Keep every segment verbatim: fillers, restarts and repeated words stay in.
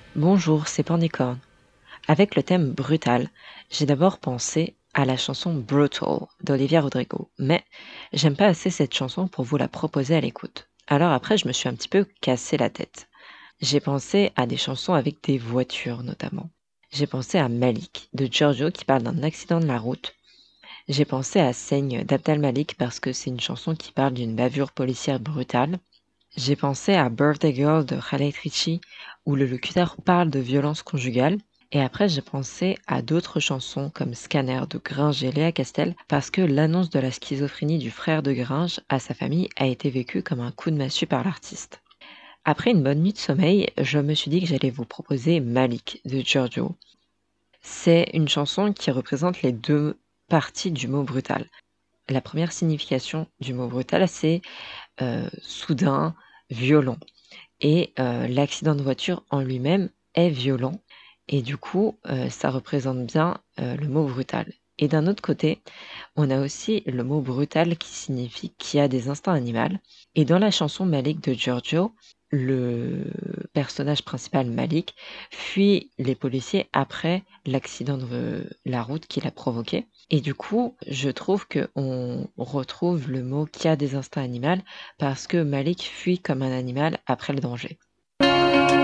Bonjour, c'est Pornicorn. Avec le thème brutal, j'ai d'abord pensé à la chanson Brutal d'Olivia Rodrigo, mais j'aime pas assez cette chanson pour vous la proposer à l'écoute. Alors après, je me suis un petit peu cassé la tête. J'ai pensé à des chansons avec des voitures notamment. J'ai pensé à Malik de Giorgio qui parle d'un accident de la route. J'ai pensé à Saigne d'Abdel Malik parce que c'est une chanson qui parle d'une bavure policière brutale. J'ai pensé à Birthday Girl de Khaled Ritchie, où le locuteur parle de violence conjugale. Et après, j'ai pensé à d'autres chansons comme Scanner de Gringe et Léa Castel, parce que l'annonce de la schizophrénie du frère de Gringe à sa famille a été vécue comme un coup de massue par l'artiste. Après une bonne nuit de sommeil, je me suis dit que j'allais vous proposer Malik de Giorgio. C'est une chanson qui représente les deux parties du mot brutal. La première signification du mot brutal, c'est euh, soudain, violent. Et euh, l'accident de voiture en lui-même est violent. Et du coup, euh, ça représente bien euh, le mot brutal. Et d'un autre côté, on a aussi le mot brutal qui signifie qu'il y a des instincts animaux. Et dans la chanson Malik de Giorgio, le personnage principal Malik fuit les policiers après l'accident de la route qu'il a provoqué. Et du coup, je trouve qu'on retrouve le mot qui a des instincts animaux parce que Malik fuit comme un animal après le danger.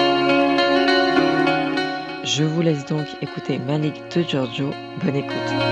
Je vous laisse donc écouter Malik de Giorgio. Bonne écoute.